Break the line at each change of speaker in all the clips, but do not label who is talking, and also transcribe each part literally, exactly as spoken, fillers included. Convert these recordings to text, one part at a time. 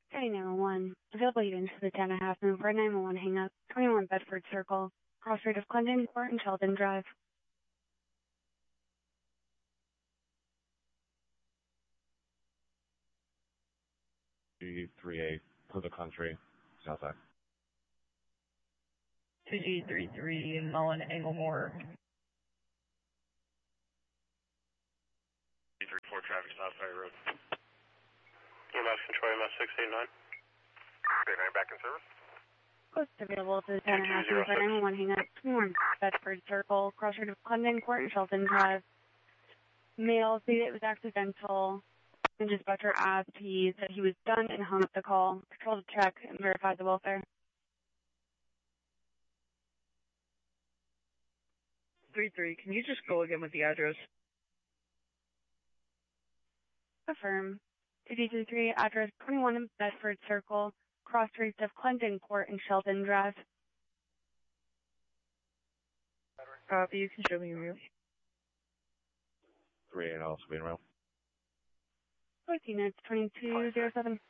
County nine one one, available units to the ten and a half move for nine one one hang up, twenty-one Bedford Circle, cross street of Clinton Court and Sheldon Drive.
G three eight, to the country, south side.
two G three three, Mullen Englemore.
G three four, traffic stop, Ferry Road.
E M S control, E M S six eight nine.
six eight nine, back in service.
Post available to the ten and a half move for nine one one hang up, twenty-one Bedford Circle, cross street of Clinton Court and Sheldon Drive. Mail stated it was accidental, and dispatcher asked he said he was done and hung up the call. Patrol to check and verify the welfare.
three three, can you just go again with the address?
Affirm. two D three three, address twenty-one Bedford Circle, cross streets of Clinton Court and Sheldon Drive.
Copy, you can show me your view.
three eight, also being real.
fourteen minutes, twenty-two oh seven.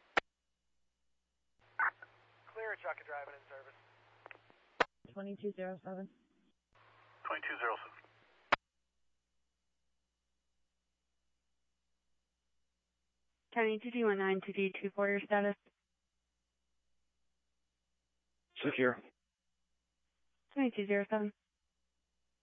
Clear, Chaka driving in service.
twenty-two oh seven.
twenty-two oh seven.
County two D one nine, two D two four, your status.
Secure.
twenty-two oh seven.